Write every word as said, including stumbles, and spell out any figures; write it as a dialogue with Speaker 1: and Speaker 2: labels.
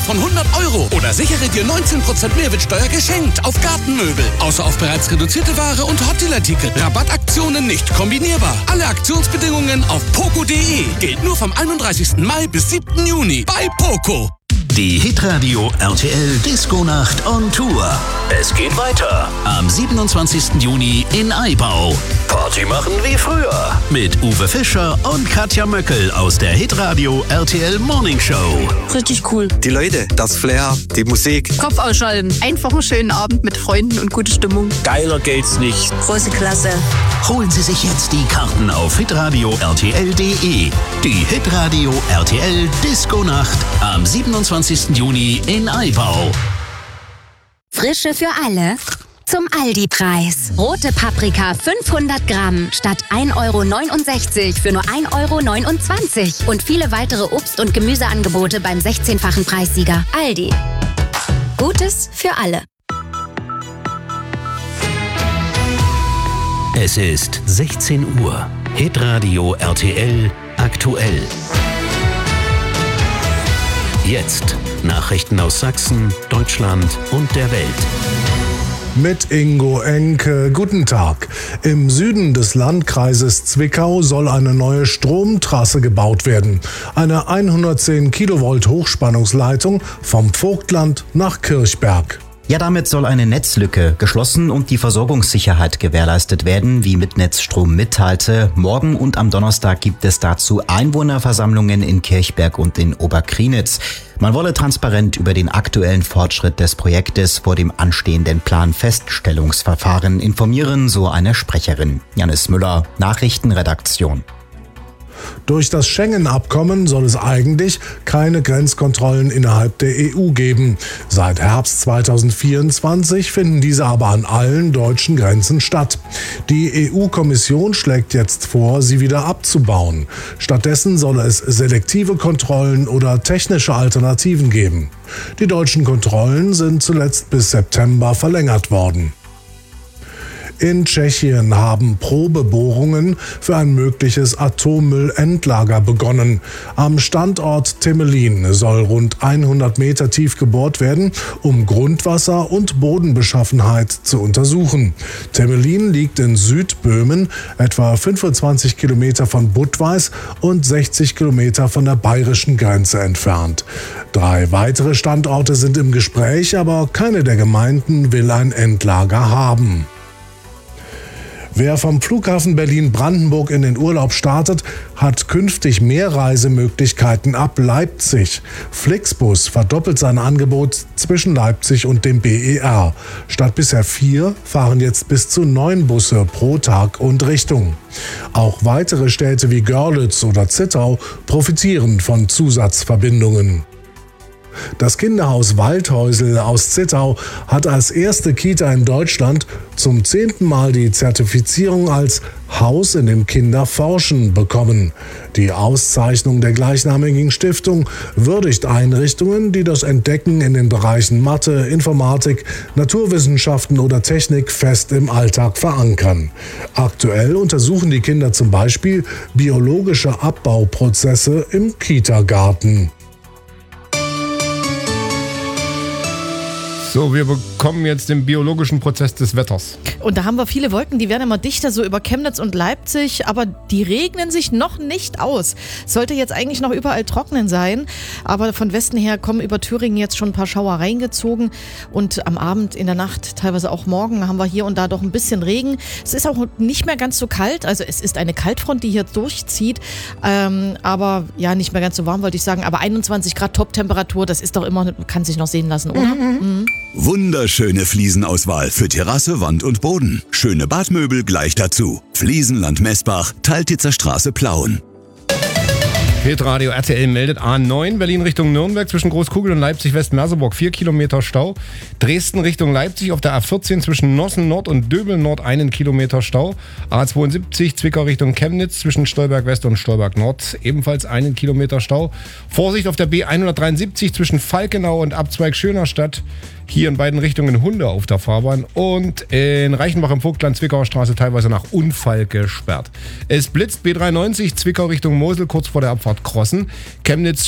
Speaker 1: von hundert Euro. Oder sichere dir neunzehn Prozent Mehrwertsteuer geschenkt auf Gartenmöbel. Außer auf bereits reduzierte Ware und Hotdeal-Artikel. Rabattaktionen nicht kombinierbar. Alle Aktionsbedingungen auf poco punkt de. Gilt nur vom einunddreißigsten Mai bis siebten Juni bei Poco.
Speaker 2: Die Hitradio R T L Disco-Nacht on Tour. Es geht weiter am siebenundzwanzigsten Juni in Aibau. Party machen wie früher mit Uwe Fischer und Katja Möckel aus der Hitradio R T L Morning Show.
Speaker 3: Richtig cool.
Speaker 4: Die Leute, das Flair, die Musik.
Speaker 3: Kopf ausschalten. Einfach einen schönen Abend mit Freunden und gute Stimmung.
Speaker 5: Geiler geht's nicht.
Speaker 3: Große Klasse.
Speaker 2: Holen Sie sich jetzt die Karten auf hitradio r t l punkt de. Die Hitradio R T L Disco-Nacht am siebenundzwanzigsten Juni in Aibau.
Speaker 6: Frische für alle. Zum Aldi-Preis. Rote Paprika fünfhundert Gramm statt ein Euro neunundsechzig für nur ein Euro neunundzwanzig. Und viele weitere Obst- und Gemüseangebote beim sechzehnfachen Preissieger. Aldi. Gutes für alle.
Speaker 2: Es ist sechzehn Uhr. Hitradio R T L aktuell. Jetzt Nachrichten aus Sachsen, Deutschland und der Welt.
Speaker 7: Mit Ingo Enke. Guten Tag. Im Süden des Landkreises Zwickau soll eine neue Stromtrasse gebaut werden. Eine hundertzehn Kilovolt Hochspannungsleitung vom Vogtland nach Kirchberg.
Speaker 8: Ja, damit soll eine Netzlücke geschlossen und die Versorgungssicherheit gewährleistet werden, wie Mitnetzstrom mitteilte. Morgen und am Donnerstag gibt es dazu Einwohnerversammlungen in Kirchberg und in Oberkrienitz. Man wolle transparent über den aktuellen Fortschritt des Projektes vor dem anstehenden Planfeststellungsverfahren informieren, so eine Sprecherin. Janis Müller, Nachrichtenredaktion.
Speaker 7: Durch das Schengen-Abkommen soll es eigentlich keine Grenzkontrollen innerhalb der E U geben. Seit Herbst zweitausendvierundzwanzig finden diese aber an allen deutschen Grenzen statt. Die E U-Kommission schlägt jetzt vor, sie wieder abzubauen. Stattdessen soll es selektive Kontrollen oder technische Alternativen geben. Die deutschen Kontrollen sind zuletzt bis September verlängert worden. In Tschechien haben Probebohrungen für ein mögliches Atommüllendlager begonnen. Am Standort Temelin soll rund hundert Meter tief gebohrt werden, um Grundwasser und Bodenbeschaffenheit zu untersuchen. Temelin liegt in Südböhmen, etwa fünfundzwanzig Kilometer von Budweis und sechzig Kilometer von der bayerischen Grenze entfernt. Drei weitere Standorte sind im Gespräch, aber keine der Gemeinden will ein Endlager haben. Wer vom Flughafen Berlin-Brandenburg in den Urlaub startet, hat künftig mehr Reisemöglichkeiten ab Leipzig. Flixbus verdoppelt sein Angebot zwischen Leipzig und dem B E R. Statt bisher vier fahren jetzt bis zu neun Busse pro Tag und Richtung. Auch weitere Städte wie Görlitz oder Zittau profitieren von Zusatzverbindungen. Das Kinderhaus Waldhäusl aus Zittau hat als erste Kita in Deutschland zum zehnten Mal die Zertifizierung als Haus, in dem Kinder forschen, bekommen. Die Auszeichnung der gleichnamigen Stiftung würdigt Einrichtungen, die das Entdecken in den Bereichen Mathe, Informatik, Naturwissenschaften oder Technik fest im Alltag verankern. Aktuell untersuchen die Kinder zum Beispiel biologische Abbauprozesse im Kitagarten.
Speaker 9: So, wir bekommen jetzt den biologischen Prozess des Wetters.
Speaker 10: Und da haben wir viele Wolken, die werden immer dichter, so über Chemnitz und Leipzig, aber die regnen sich noch nicht aus. Sollte jetzt eigentlich noch überall trocknen sein, aber von Westen her kommen über Thüringen jetzt schon ein paar Schauer reingezogen und am Abend, in der Nacht, teilweise auch morgen, haben wir hier und da doch ein bisschen Regen. Es ist auch nicht mehr ganz so kalt, also es ist eine Kaltfront, die hier durchzieht, ähm, aber ja, nicht mehr ganz so warm, wollte ich sagen, aber einundzwanzig Grad Top-Temperatur, das ist doch immer, kann sich noch sehen lassen, oder? Mhm. Mhm.
Speaker 11: Wunderschöne Fliesenauswahl für Terrasse, Wand und Boden. Schöne Badmöbel gleich dazu. Fliesenland Messbach, Taltitzer Straße Plauen.
Speaker 9: Hitradio R T L meldet A neun, Berlin Richtung Nürnberg zwischen Großkugel und Leipzig-West-Merseburg vier Kilometer Stau. Dresden Richtung Leipzig auf der A vierzehn zwischen Nossen Nord und Döbel Nord einen Kilometer Stau. A zweiundsiebzig Zwickau Richtung Chemnitz zwischen Stolberg West und Stolberg Nord ebenfalls einen Kilometer Stau. Vorsicht auf der B hundertdreiundsiebzig zwischen Falkenau und Abzweig Schönerstadt. Hier in beiden Richtungen Hunde auf der Fahrbahn und in Reichenbach im Vogtland Zwickauer Straße teilweise nach Unfall gesperrt. Es blitzt B dreiundneunzig Zwickau Richtung Mosel kurz vor der Abfahrt Crossen. Chemnitz